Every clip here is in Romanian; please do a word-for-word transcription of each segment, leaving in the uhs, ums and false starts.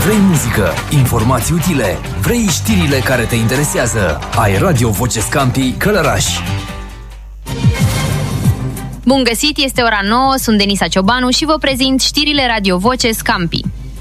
Vrei muzică, informații utile, vrei știrile care te interesează. Ai Radio Voce Scampi Călăraș. Bun găsit, este ora nouă, sunt Denisa Ciobanu și vă prezint știrile Radio Voce Scampi.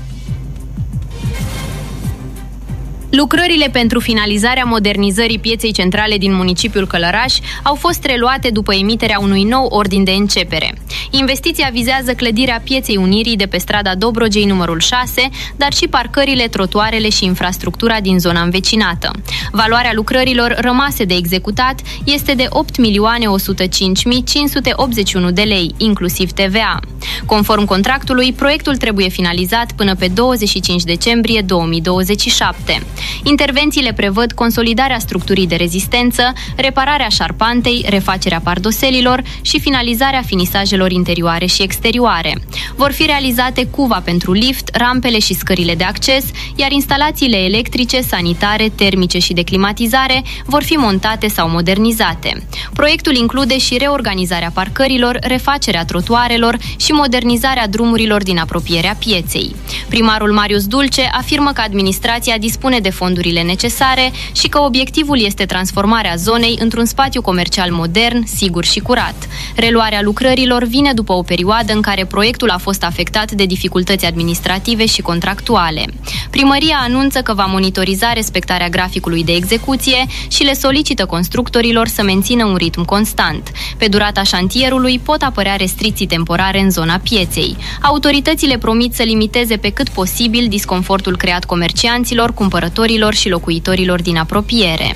Lucrările pentru finalizarea modernizării pieței centrale din municipiul Călăraș au fost reluate după emiterea unui nou ordin de începere. Investiția vizează clădirea Pieței Unirii de pe strada Dobrogei numărul șase, dar și parcările, trotuarele și infrastructura din zona învecinată. Valoarea lucrărilor rămase de executat este de opt milioane o sută cinci mii cinci sute optzeci și unu de lei, inclusiv T V A. Conform contractului, proiectul trebuie finalizat până pe douăzeci și cinci decembrie două mii douăzeci și șapte. Intervențiile prevăd consolidarea structurii de rezistență, repararea șarpantei, refacerea pardoselilor și finalizarea finisajelor interioare și exterioare. Vor fi realizate cuva pentru lift, rampele și scările de acces, iar instalațiile electrice, sanitare, termice și de climatizare vor fi montate sau modernizate. Proiectul include și reorganizarea parcărilor, refacerea trotuarelor și modernizarea drumurilor din apropierea pieței. Primarul Marius Dulce afirmă că administrația dispune de fondurile necesare și că obiectivul este transformarea zonei într-un spațiu comercial modern, sigur și curat. Reluarea lucrărilor vine după o perioadă în care proiectul a fost afectat de dificultăți administrative și contractuale. Primăria anunță că va monitoriza respectarea graficului de execuție și le solicită constructorilor să mențină un ritm constant. Pe durata șantierului pot apărea restricții temporare în zona pieței. Autoritățile promit să limiteze pe cât posibil disconfortul creat comercianților, cumpărătorilor și locuitorilor din apropiere.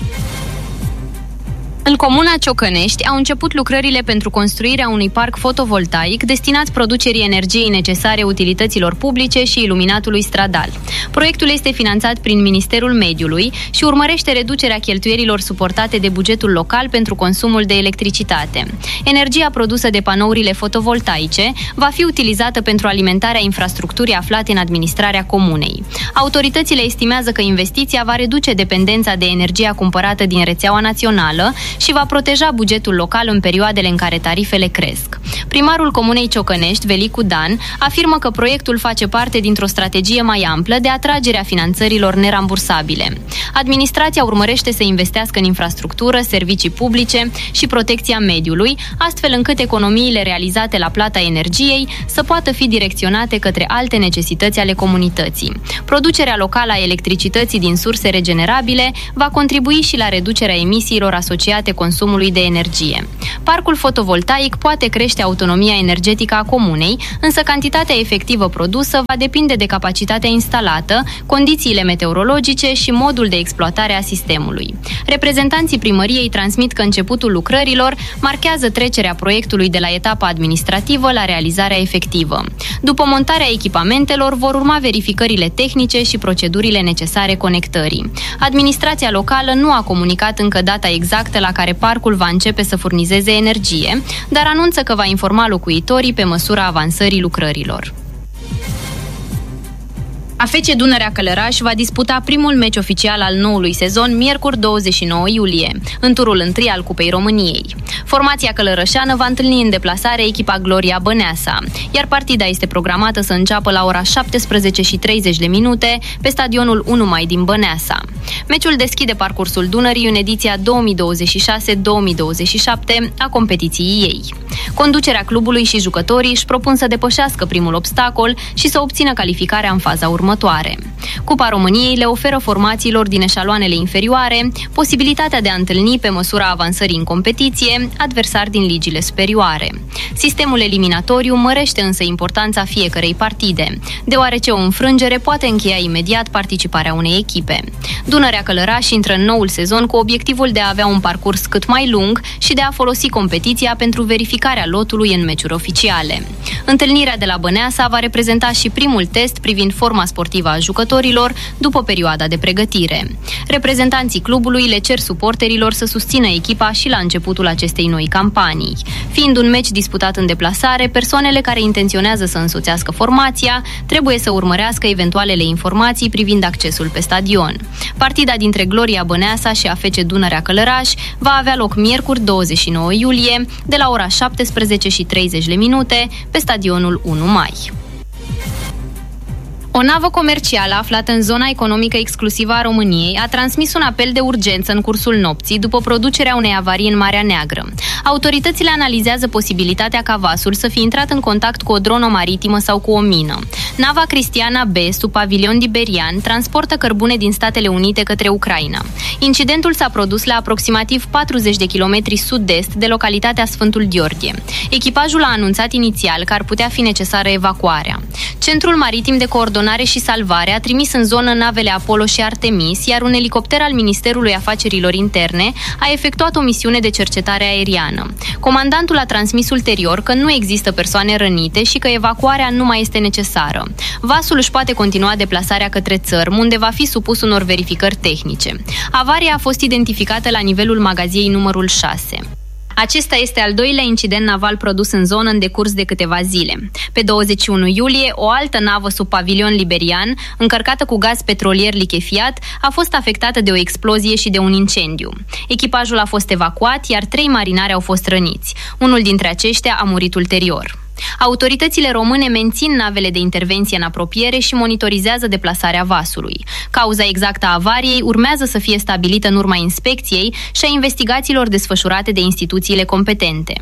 În comuna Ciocănești au început lucrările pentru construirea unui parc fotovoltaic destinat producerii energiei necesare utilităților publice și iluminatului stradal. Proiectul este finanțat prin Ministerul Mediului și urmărește reducerea cheltuielilor suportate de bugetul local pentru consumul de electricitate. Energia produsă de panourile fotovoltaice va fi utilizată pentru alimentarea infrastructurii aflate în administrarea comunei. Autoritățile estimează că investiția va reduce dependența de energia cumpărată din rețeaua națională și va proteja bugetul local în perioadele în care tarifele cresc. Primarul comunei Ciocănești, Velicu Dan, afirmă că proiectul face parte dintr-o strategie mai amplă de atragere a finanțărilor nerambursabile. Administrația urmărește să investească în infrastructură, servicii publice și protecția mediului, astfel încât economiile realizate la plata energiei să poată fi direcționate către alte necesități ale comunității. Producerea locală a electricității din surse regenerabile va contribui și la reducerea emisiilor asociate consumului de energie. Parcul fotovoltaic poate crește autonomia energetică a comunei, însă cantitatea efectivă produsă va depinde de capacitatea instalată, condițiile meteorologice și modul de exploatare a sistemului. Reprezentanții primăriei transmit că începutul lucrărilor marchează trecerea proiectului de la etapa administrativă la realizarea efectivă. După montarea echipamentelor vor urma verificările tehnice și procedurile necesare conectării. Administrația locală nu a comunicat încă data exactă la care parcul va începe să furnizeze energie, dar anunță că va informa locuitorii pe măsura avansării lucrărilor. A F C Dunărea Călăraș va disputa primul meci oficial al noului sezon miercuri douăzeci și nouă iulie, în turul întâi al Cupei României. Formația călărășeană va întâlni în deplasare echipa Gloria Băneasa, iar partida este programată să înceapă la ora șaptesprezece și treizeci de minute pe stadionul unu mai din Băneasa. Meciul deschide parcursul Dunării în ediția două mii douăzeci și șase două mii douăzeci și șapte a competiției ei. Conducerea clubului și jucătorii își propun să depășească primul obstacol și să obțină calificarea în faza următoare. Cupa României le oferă formațiilor din eșaloanele inferioare posibilitatea de a întâlni pe măsura avansării în competiție adversari din ligile superioare. Sistemul eliminatoriu mărește însă importanța fiecărei partide, deoarece o înfrângere poate încheia imediat participarea unei echipe. Dunărea Călăraș intră în noul sezon cu obiectivul de a avea un parcurs cât mai lung și de a folosi competiția pentru verificarea lotului în meciuri oficiale. Întâlnirea de la Băneasa va reprezenta și primul test privind forma sportivă a jucătorilor după perioada de pregătire. Reprezentanții clubului le cer suporterilor să susțină echipa și la începutul acestei noi campanii. Fiind un meci disputat în deplasare, persoanele care intenționează să însoțească formația trebuie să urmărească eventualele informații privind accesul pe stadion. Partida dintre Gloria Băneasa și A F C Dunărea Călăraș va avea loc miercuri douăzeci și nouă iulie de la ora șaptesprezece și treizeci de minute pe stadionul unu mai. O navă comercială aflată în zona economică exclusivă a României a transmis un apel de urgență în cursul nopții după producerea unei avarii în Marea Neagră. Autoritățile analizează posibilitatea ca vasul să fi intrat în contact cu o dronă maritimă sau cu o mină. Nava Cristiana B, sub pavilion liberian, transportă cărbune din Statele Unite către Ucraina. Incidentul s-a produs la aproximativ patruzeci de kilometri sud-est de localitatea Sfântul Gheorghe. Echipajul a anunțat inițial că ar putea fi necesară evacuarea. Centrul Maritim de Coordonare și Salvare a trimis în zonă navele Apollo și Artemis, iar un elicopter al Ministerului Afacerilor Interne a efectuat o misiune de cercetare aeriană. Comandantul a transmis ulterior că nu există persoane rănite și că evacuarea nu mai este necesară. Vasul își poate continua deplasarea către țărm, unde va fi supus unor verificări tehnice. Avaria a fost identificată la nivelul magaziei numărul șase. Acesta este al doilea incident naval produs în zonă în decurs de câteva zile. Pe douăzeci și unu iulie, o altă navă sub pavilion liberian, încărcată cu gaz petrolier lichefiat, a fost afectată de o explozie și de un incendiu. Echipajul a fost evacuat, iar trei marinari au fost răniți. Unul dintre aceștia a murit ulterior. Autoritățile române mențin navele de intervenție în apropiere și monitorizează deplasarea vasului. Cauza exactă a avariei urmează să fie stabilită în urma inspecției și a investigațiilor desfășurate de instituțiile competente.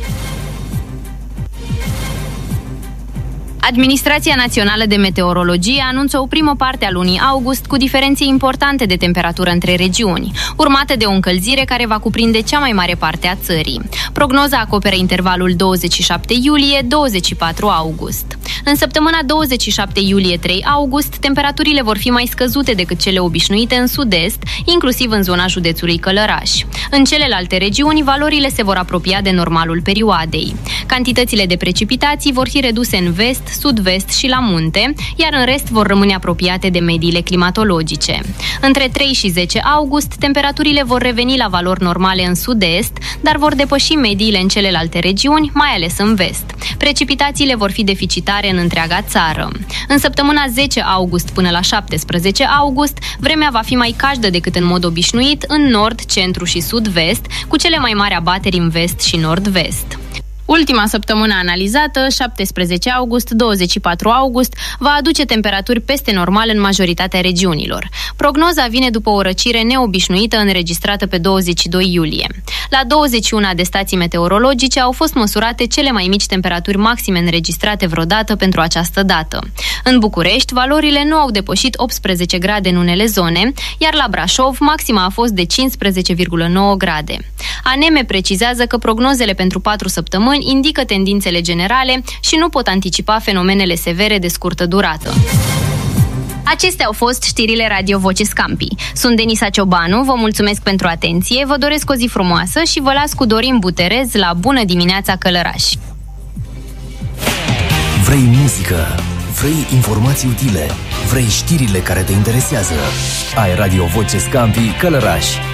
Administrația Națională de Meteorologie anunță o primă parte a lunii august cu diferențe importante de temperatură între regiuni, urmate de o încălzire care va cuprinde cea mai mare parte a țării. Prognoza acoperă intervalul douăzeci și șapte iulie - douăzeci și patru august. În săptămâna douăzeci și șapte iulie - trei august, temperaturile vor fi mai scăzute decât cele obișnuite în sud-est, inclusiv în zona județului Călăraș. În celelalte regiuni, valorile se vor apropia de normalul perioadei. Cantitățile de precipitații vor fi reduse în vest, sud-vest și la munte, iar în rest vor rămâne apropiate de mediile climatologice. Între trei și zece august, temperaturile vor reveni la valori normale în sud-est, dar vor depăși mediile în celelalte regiuni, mai ales în vest. Precipitațiile vor fi deficitare în întreaga țară. În săptămâna zece august până la șaptesprezece august, vremea va fi mai caldă decât în mod obișnuit în nord, centru și sud-vest, cu cele mai mari abateri în vest și nord-vest. Ultima săptămână analizată, șaptesprezece august - douăzeci și patru august, va aduce temperaturi peste normal în majoritatea regiunilor. Prognoza vine după o răcire neobișnuită înregistrată pe douăzeci și doi iulie. La douăzeci și unu de stații meteorologice au fost măsurate cele mai mici temperaturi maxime înregistrate vreodată pentru această dată. În București, valorile nu au depășit optsprezece grade în unele zone, iar la Brașov, maxima a fost de cincisprezece virgulă nouă grade. ANEME precizează că prognozele pentru patru săptămâni indică tendințele generale și nu pot anticipa fenomenele severe de scurtă durată. Acestea au fost știrile Radio Voce Scampi. Sunt Denisa Ciobanu, vă mulțumesc pentru atenție, vă doresc o zi frumoasă și vă las cu Dorin Buterez la Bună dimineața Călăraș. Vrei muzică? Vrei informații utile? Vrei știrile care te interesează? Ai Radio Voce Scampi Călăraș.